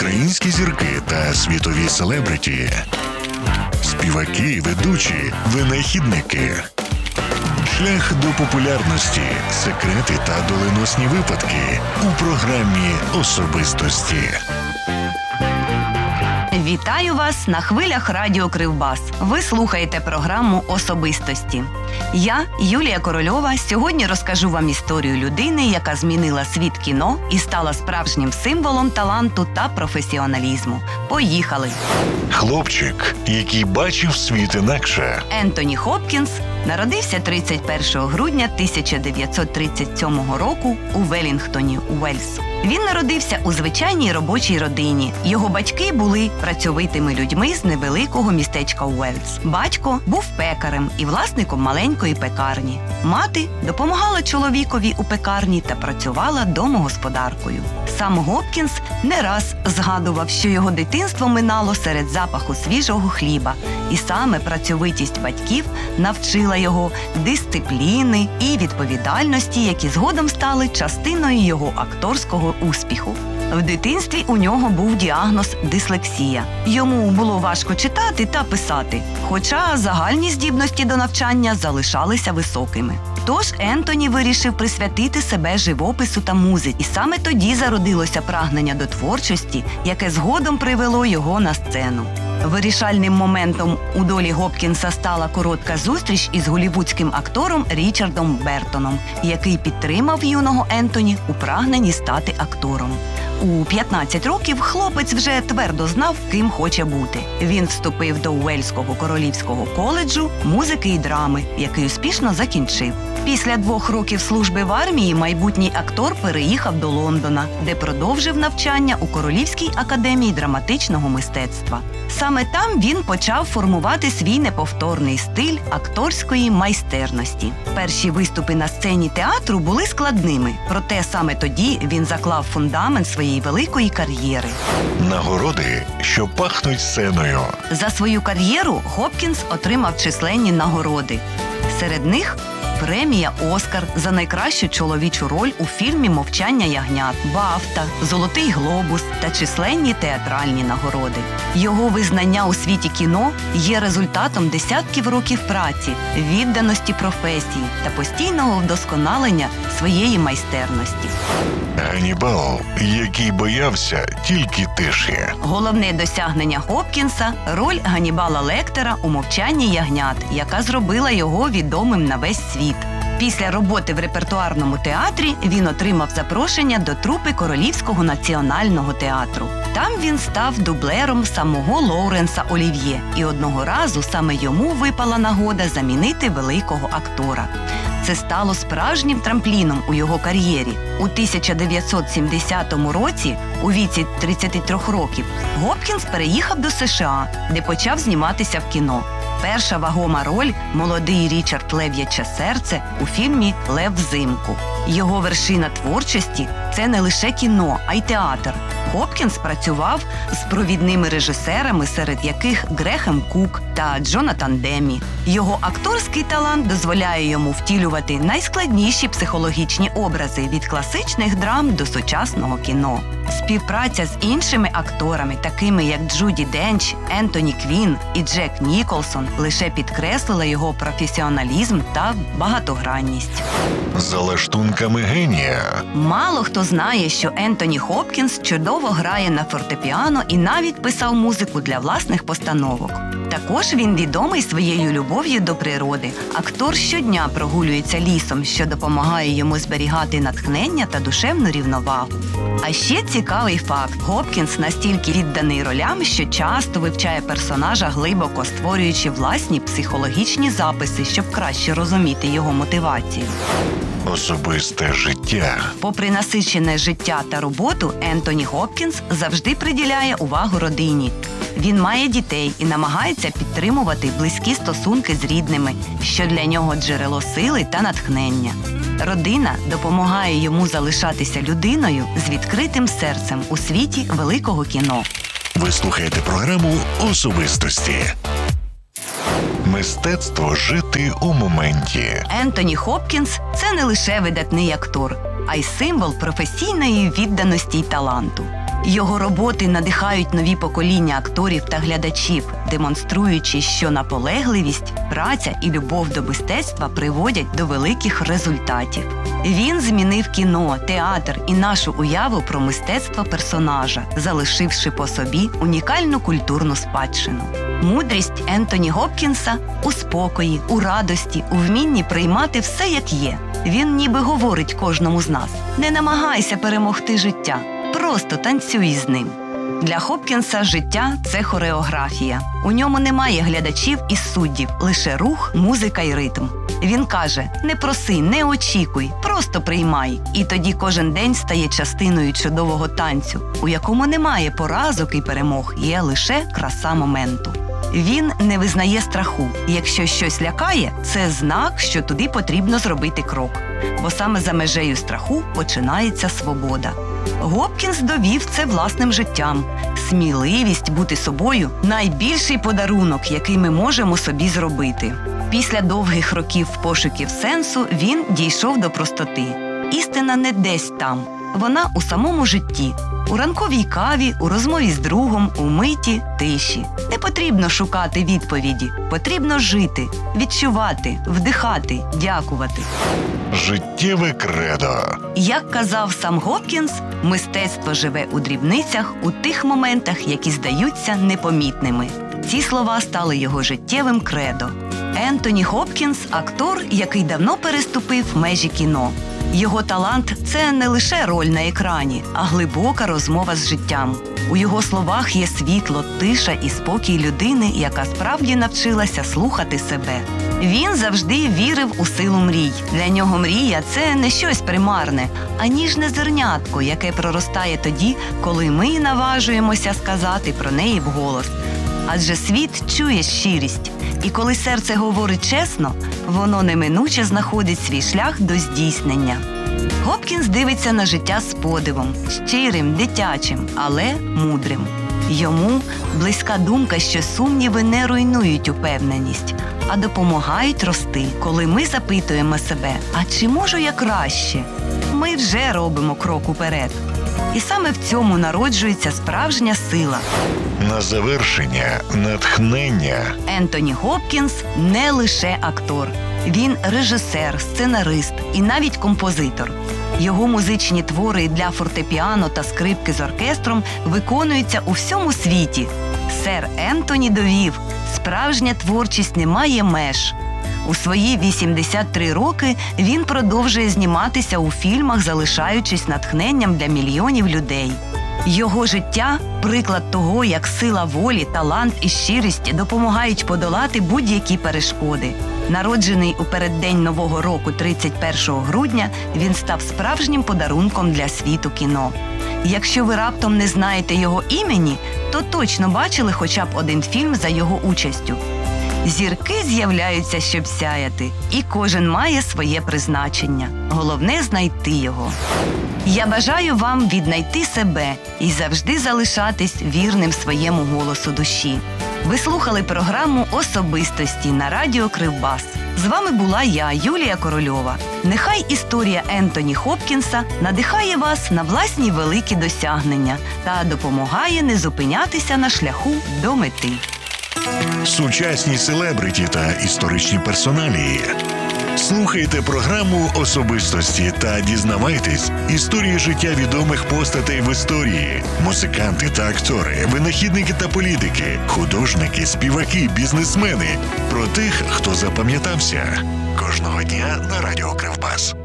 українські зірки та світові селебриті, співаки, ведучі, винахідники. Шлях до популярності, секрети та доленосні випадки у програмі «Особистості». Вітаю вас на хвилях Радіо Кривбас. Ви слухаєте програму «Особистості». Я, Юлія Корольова, сьогодні розкажу вам історію людини, яка змінила світ кіно і стала справжнім символом таланту та професіоналізму. Поїхали! Хлопчик, який бачив світ інакше. Ентоні Хопкінс народився 31 грудня 1937 року у Велінгтоні, Уельс. Він народився у звичайній робочій родині. Його батьки були працьовитими людьми з невеликого містечка Уельс. Батько був пекарем і власником маленької пекарні. Мати допомагала чоловікові у пекарні та працювала домогосподаркою. Сам Хопкінс не раз згадував, що його дитинство минало серед запаху свіжого хліба. І саме працьовитість батьків навчила його дисципліни і відповідальності, які згодом стали частиною його акторського успіху. В дитинстві у нього був діагноз дислексія. Йому було важко читати та писати, хоча загальні здібності до навчання залишалися високими. Тож Ентоні вирішив присвятити себе живопису та музиці. І саме тоді зародилося прагнення до творчості, яке згодом привело його на сцену. Вирішальним моментом у долі Хопкінса стала коротка зустріч із голлівудським актором Річардом Бертоном, який підтримав юного Ентоні у прагненні стати актором. У 15 років хлопець вже твердо знав, ким хоче бути. Він вступив до Уельського королівського коледжу музики і драми, який успішно закінчив. Після 2 років служби в армії майбутній актор переїхав до Лондона, де продовжив навчання у Королівській академії драматичного мистецтва. Саме там він почав формувати свій неповторний стиль акторської майстерності. Перші виступи на сцені театру були складними, проте саме тоді він заклав фундамент своєї великої кар'єри. Нагороди, що пахнуть сценою. За свою кар'єру Хопкінс отримав численні нагороди. Серед них премія «Оскар» за найкращу чоловічу роль у фільмі «Мовчання ягнят», «Бафта», «Золотий глобус» та численні театральні нагороди. Його визнання у світі кіно є результатом десятків років праці, відданості професії та постійного вдосконалення своєї майстерності. Ганнібал, який боявся тільки тиші. Головне досягнення Хопкінса – роль Ганнібала Лектера у «Мовчанні ягнят», яка зробила його відомим на весь світ. Після роботи в репертуарному театрі він отримав запрошення до трупи Королівського національного театру. Там він став дублером самого Лоуренса Олів'є, і одного разу саме йому випала нагода замінити великого актора. Це стало справжнім трампліном у його кар'єрі. У 1970 році, у віці 33 років, Хопкінс переїхав до США, де почав зніматися в кіно. Перша вагома роль – молодий Річард «Лев'яче серце» у фільмі «Лев взимку». Його вершина творчості – це не лише кіно, а й театр. Хопкінс працював з провідними режисерами, серед яких Грехем Кук та Джонатан Деммі. Його акторський талант дозволяє йому втілювати найскладніші психологічні образи від класичних драм до сучасного кіно. Співпраця з іншими акторами, такими як Джуді Денч, Ентоні Квін і Джек Ніколсон, лише підкреслила його професіоналізм та багатогранність. За лаштунками генія. Мало хто знає, що Ентоні Хопкінс чудово грає на фортепіано і навіть писав музику для власних постановок. Також він відомий своєю любов'ю до природи. Актор щодня прогулюється лісом, що допомагає йому зберігати натхнення та душевну рівновагу. А ще цікавий факт. Хопкінс настільки відданий ролям, що часто вивчає персонажа глибоко, створюючи власні психологічні записи, щоб краще розуміти його мотивацію. Особисте життя. Попри насичене життя та роботу, Ентоні Хопкінс завжди приділяє увагу родині. Він має дітей і намагається підтримувати близькі стосунки з рідними, що для нього джерело сили та натхнення. Родина допомагає йому залишатися людиною з відкритим серцем у світі великого кіно. Ви слухаєте програму «Особистості». Мистецтво жити у моменті. Ентоні Хопкінс – це не лише видатний актор, а й символ професійної відданості й таланту. Його роботи надихають нові покоління акторів та глядачів, демонструючи, що наполегливість, праця і любов до мистецтва приводять до великих результатів. Він змінив кіно, театр і нашу уяву про мистецтво персонажа, залишивши по собі унікальну культурну спадщину. Мудрість Ентоні Гопкінса у спокої, у радості, у вмінні приймати все, як є. Він ніби говорить кожному з нас: не намагайся перемогти життя, просто танцюй з ним. Для Хопкінса життя – це хореографія. У ньому немає глядачів і суддів, лише рух, музика і ритм. Він каже: не проси, не очікуй, просто приймай. І тоді кожен день стає частиною чудового танцю, у якому немає поразок і перемог, є лише краса моменту. Він не визнає страху. Якщо щось лякає, це знак, що туди потрібно зробити крок. Бо саме за межею страху починається свобода. Гопкінс довів це власним життям. Сміливість бути собою – найбільший подарунок, який ми можемо собі зробити. Після довгих років пошуків сенсу він дійшов до простоти. Істина не десь там. Вона у самому житті. У ранковій каві, у розмові з другом, у миті, тиші. Не потрібно шукати відповіді. Потрібно жити, відчувати, вдихати, дякувати. Життєве кредо. Як казав сам Гопкінс, мистецтво живе у дрібницях, у тих моментах, які здаються непомітними. Ці слова стали його життєвим кредо. Ентоні Гопкінс – актор, який давно переступив межі кіно. Його талант – це не лише роль на екрані, а глибока розмова з життям. У його словах є світло, тиша і спокій людини, яка справді навчилася слухати себе. Він завжди вірив у силу мрій. Для нього мрія – це не щось примарне, а ніжне зернятко, яке проростає тоді, коли ми наважуємося сказати про неї вголос. Адже світ чує щирість. І коли серце говорить чесно, воно неминуче знаходить свій шлях до здійснення. Гопкінс дивиться на життя з подивом, щирим, дитячим, але мудрим. Йому близька думка, що сумніви не руйнують упевненість, а допомагають рости. Коли ми запитуємо себе: «А чи можу я краще?», ми вже робимо крок уперед. І саме в цьому народжується справжня сила. На завершення – натхнення. Ентоні Гопкінс не лише актор. Він режисер, сценарист і навіть композитор. Його музичні твори для фортепіано та скрипки з оркестром виконуються у всьому світі. Сер Ентоні довів: справжня творчість не має меж. У свої 83 роки він продовжує зніматися у фільмах, залишаючись натхненням для мільйонів людей. Його життя – приклад того, як сила волі, талант і щирість допомагають подолати будь-які перешкоди. Народжений у переддень Нового року 31 грудня, він став справжнім подарунком для світу кіно. Якщо ви раптом не знаєте його імені, то точно бачили хоча б один фільм за його участю. Зірки з'являються, щоб сяяти, і кожен має своє призначення. Головне – знайти його. Я бажаю вам віднайти себе і завжди залишатись вірним своєму голосу душі. Ви слухали програму «Особистості» на радіо Кривбас. З вами була я, Юлія Корольова. Нехай історія Ентоні Гопкінса надихає вас на власні великі досягнення та допомагає не зупинятися на шляху до мети. Сучасні селебриті та історичні персоналії. Слухайте програму «Особистості» та дізнавайтесь історії життя відомих постатей в історії. Музиканти та актори, винахідники та політики, художники, співаки, бізнесмени. Про тих, хто запам'ятався. Кожного дня на радіо Кривбас.